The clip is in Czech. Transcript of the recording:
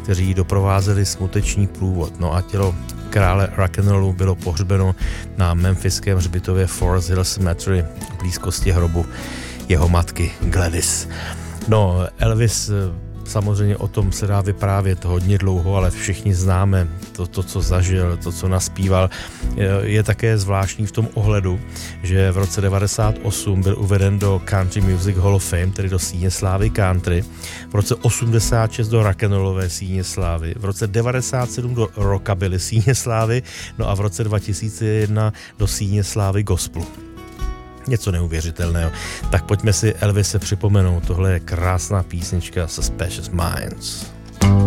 kteří doprovázeli smuteční průvod. No a tělo krále rock'n'rollu bylo pohřbeno na memphiském hřbitově Forest Hill Cemetery v blízkosti hrobu jeho matky Gladys. No, Elvis, samozřejmě o tom se dá vyprávět hodně dlouho, ale všichni známe to, co zažil, to, co naspíval. Je také zvláštní v tom ohledu, že v roce 98 byl uveden do Country Music Hall of Fame, tedy do síně slávy country, v roce 86 do rock'n'rollové síně slávy, v roce 97 do rockabilly síně slávy, no a v roce 2001 do síně slávy gospelu. Něco neuvěřitelného. Tak pojďme si Elvise připomenout. Tohle je krásná písnička Suspicious Minds.